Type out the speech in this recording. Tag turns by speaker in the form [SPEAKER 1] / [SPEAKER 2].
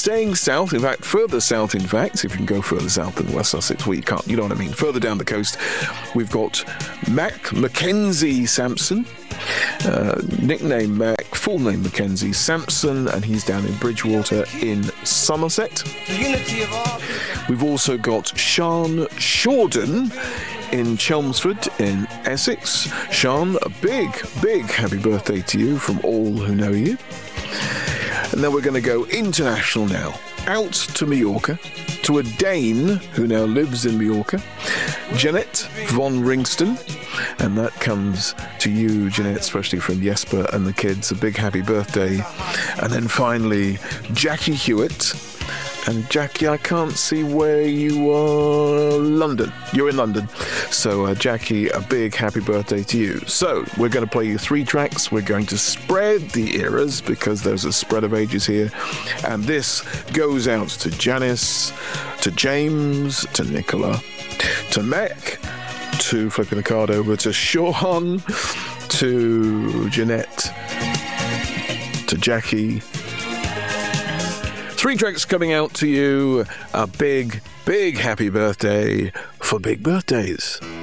[SPEAKER 1] staying south, in fact, further south, if you can go further south than West Sussex, well, you can't, you know what I mean. Further down the coast, we've got Mac Mackenzie Sampson, nickname Mac, full name Mackenzie Sampson, and he's down in Bridgewater in Somerset. We've also got Sean Shorden in Chelmsford in Essex. Sean, a big happy birthday to you from all who know you. And then we're going to go international now, out to Mallorca, to a Dane who now lives in Mallorca, Jeanette von Ringston. And that comes to you, Jeanette, especially from Jesper and the kids. A big happy birthday. And then finally, Jackie Hewitt. And Jackie, I can't see where you are. London. You're in London. So, Jackie, a big happy birthday to you. So, we're going to play you 3 tracks. We're going to spread the eras because there's a spread of ages here. And this goes out to Janice, to James, to Nicola, to Mac, to flipping the card over to Sean, to Jeanette, to Jackie. 3 tracks coming out to you. A big happy birthday for big birthdays.